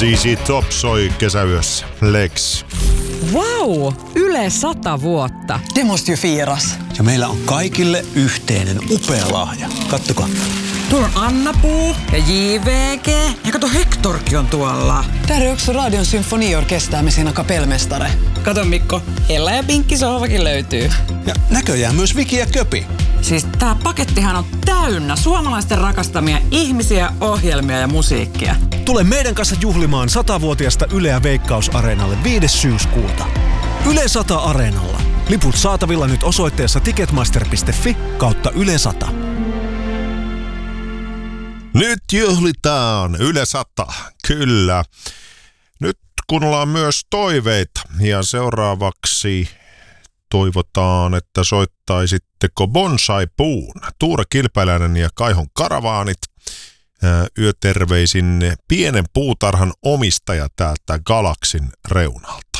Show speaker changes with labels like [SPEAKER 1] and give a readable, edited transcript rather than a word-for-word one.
[SPEAKER 1] ZZ Top soi kesäyössä. Lex.
[SPEAKER 2] Wow, Yle 100 vuotta.
[SPEAKER 3] Det måste ju firas.
[SPEAKER 4] Ja meillä on kaikille yhteinen upea lahja. Kattokaa.
[SPEAKER 3] Tuolla on Anna-Puu ja JVG. Ja kato, Hectorkin on tuolla. Där är också Radion symfoniorkester med sina kapellmästare. Kato Mikko, Ella ja Pinkki sohvakin löytyy.
[SPEAKER 4] Ja näköjään myös Viki ja Köpi.
[SPEAKER 3] Siis tää pakettihan on täynnä suomalaisten rakastamia ihmisiä, ohjelmia ja musiikkia.
[SPEAKER 4] Tule meidän kanssa juhlimaan 100-vuotiaasta Yleä Veikkaus-areenalle 5. syyskuuta. Yle 100 Areenalla. Liput saatavilla nyt osoitteessa ticketmaster.fi/Yle 100.
[SPEAKER 1] Nyt juhlitaan Yle 100. Kyllä. Nyt kuunnellaan myös toiveita ja seuraavaksi toivotaan, että soittaisitteko Bonsai-puun. Tuure Kilpäläinen ja Kaihon Karavaanit. Yöterveisin pienen puutarhan omistaja täältä Galaksin reunalta.